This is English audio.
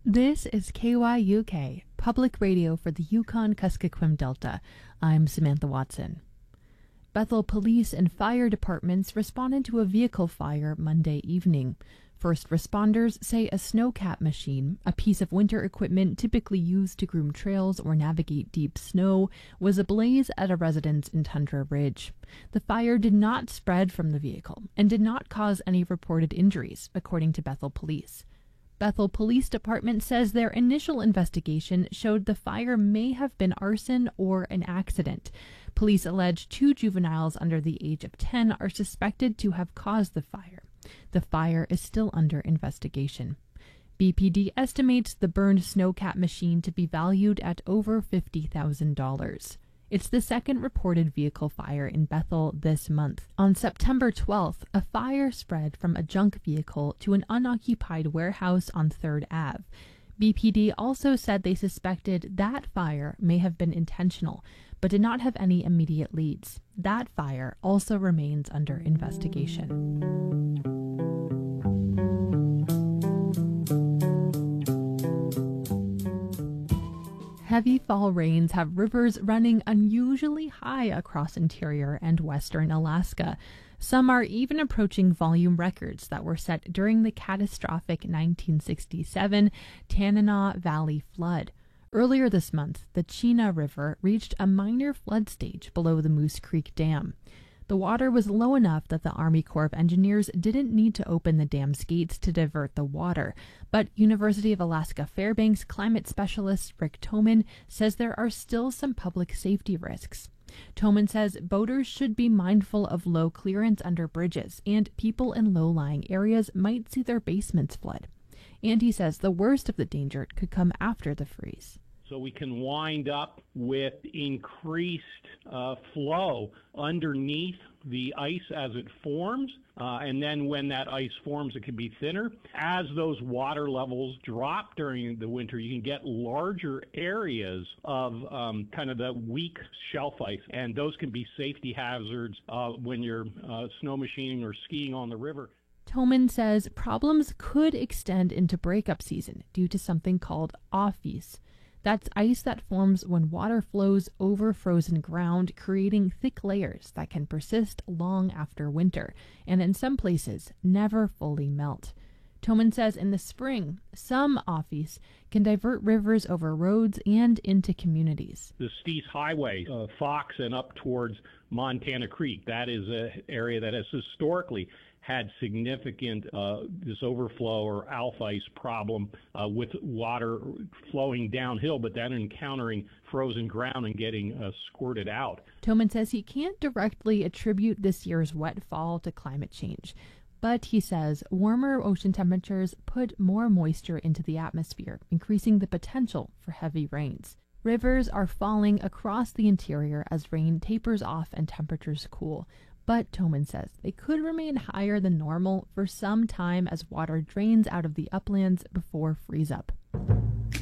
This is KYUK, public radio for the Yukon-Kuskokwim Delta. I'm Samantha Watson. Bethel police and fire departments responded to a vehicle fire Monday evening. First responders say a snowcat machine, a piece of winter equipment typically used to groom trails or navigate deep snow, was ablaze at a residence in Tundra Ridge. The fire did not spread from the vehicle and did not cause any reported injuries, according to Bethel police. Bethel Police Department says their initial investigation showed the fire may have been arson or an accident. Police allege 2 juveniles under the age of 10 are suspected to have caused the fire. The fire is still under investigation. BPD estimates the burned snowcat machine to be valued at over $50,000. It's the second reported vehicle fire in Bethel this month. On September 12th, a fire spread from a junk vehicle to an unoccupied warehouse on 3rd Ave. BPD also said they suspected that fire may have been intentional, but did not have any immediate leads. That fire also remains under investigation. Heavy fall rains have rivers running unusually high across interior and western Alaska. Some are even approaching volume records that were set during the catastrophic 1967 Tanana Valley flood. Earlier this month, the Chena River reached a minor flood stage below the Moose Creek Dam. The water was low enough that the Army Corps of Engineers didn't need to open the dam's gates to divert the water, but University of Alaska Fairbanks climate specialist Rick Toman says there are still some public safety risks. Toman says boaters should be mindful of low clearance under bridges, and people in low-lying areas might see their basements flood. And he says the worst of the danger could come after the freeze. So we can wind up with increased flow underneath the ice as it forms. And then when that ice forms, it can be thinner. As those water levels drop during the winter, you can get larger areas of kind of the weak shelf ice. And those can be safety hazards when you're snow machining or skiing on the river. Toman says problems could extend into breakup season due to something called off-ice. That's ice that forms when water flows over frozen ground, creating thick layers that can persist long after winter, and in some places, never fully melt. Toman says in the spring, some off-ice can divert rivers over roads and into communities. The Steese Highway, Fox and up towards Montana Creek, that is an area that has historically had significant this overflow or alpha ice problem with water flowing downhill, but then encountering frozen ground and getting squirted out. Toman says he can't directly attribute this year's wet fall to climate change, but he says warmer ocean temperatures put more moisture into the atmosphere, increasing the potential for heavy rains. Rivers are falling across the interior as rain tapers off and temperatures cool. But Toman says they could remain higher than normal for some time as water drains out of the uplands before freeze-up.